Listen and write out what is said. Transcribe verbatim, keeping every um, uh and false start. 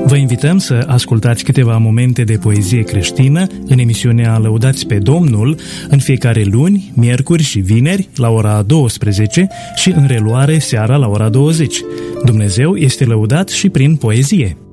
Vă invităm să ascultați câteva momente de poezie creștină în emisiunea Lăudați pe Domnul în fiecare luni, miercuri și vineri la ora douăsprezece și în reluare seara la ora douăzeci. Dumnezeu este lăudat și prin poezie.